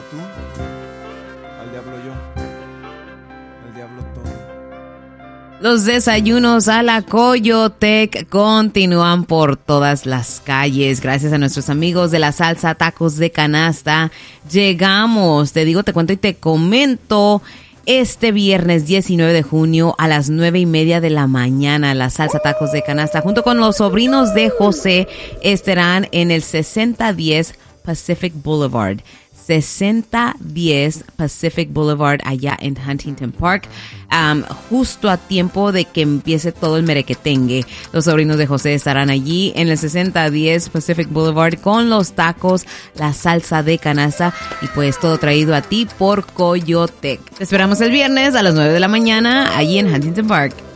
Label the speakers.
Speaker 1: tú? Al diablo yo. Al diablo todo.
Speaker 2: Los desayunos a la Coyotec continúan por todas las calles. Gracias a nuestros amigos de la salsa Tacos de Canasta. Llegamos, te digo, te cuento y te comento. Este viernes 19 de junio a las 9:30 de la mañana, la salsa Tacos de Canasta, junto con los sobrinos de José, estarán en el 6010 Pacific Boulevard. 6010 Pacific Boulevard allá en Huntington Park, justo a tiempo de que empiece todo el merequetengue. Los sobrinos de José estarán allí en el 6010 Pacific Boulevard con los tacos, la salsa de canasta y pues todo traído a ti por Coyotec. Te esperamos el viernes a las 9 de la mañana allí en Huntington Park.